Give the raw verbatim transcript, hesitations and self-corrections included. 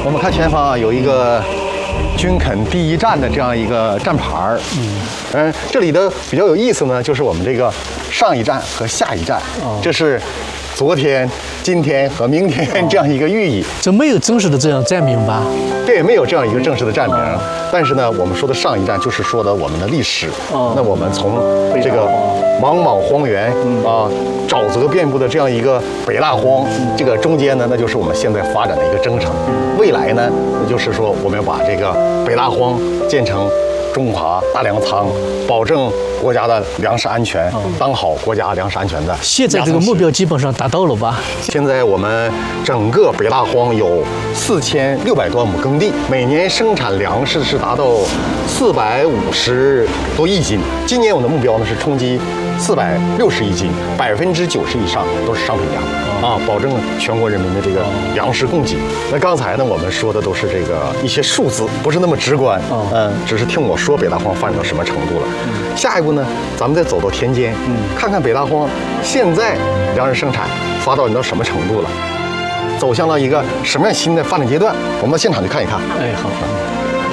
我们看前方啊，有一个军垦第一站的这样一个站牌儿。嗯，嗯，这里的比较有意思呢，就是我们这个上一站和下一站，哦、这是昨天、今天和明天这样一个寓意。 这没有正式的这样站名吧？ 对，没有这样一个正式的站名。哦、但是呢，我们说的上一站就是说的我们的历史。哦、那我们从这个茫茫荒原、嗯、啊。沼泽遍布的这样一个北大荒，这个中间呢，那就是我们现在发展的一个征程。未来呢，那就是说我们要把这个北大荒建成中华大粮仓，保证国家的粮食安全，当好国家粮食安全的。 现在这个目标基本上达到了吧？ 现在我们整个北大荒有四千六百多万亩耕地，每年生产粮食是达到四百五十多亿斤。今年我们的目标呢是冲击四百六十亿斤，百分之九十以上都是商品粮啊，保证全国人民的这个粮食供给。那刚才呢，我们说的都是这个一些数字，不是那么直观，嗯，只是听我说北大荒发展到什么程度了。下一步呢，咱们再走到田间，看看北大荒现在粮食生产发展到什么程度了，走向了一个什么样新的发展阶段。我们到现场去看一看。 哎，好好。